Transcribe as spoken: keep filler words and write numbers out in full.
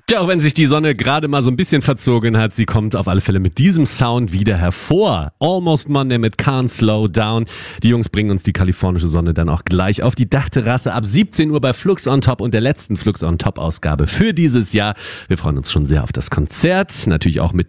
Ja, auch wenn sich die Sonne gerade mal so ein bisschen verzogen hat, sie kommt auf alle Fälle mit diesem Sound wieder hervor. Almost Monday mit Can't Slow Down. Die Jungs bringen uns die kalifornische Sonne dann auch gleich auf die Dachterrasse ab siebzehn Uhr bei Flux on Top und der letzten Flux on Top Ausgabe für dieses Jahr. Wir freuen uns schon sehr auf das Konzert, natürlich auch mit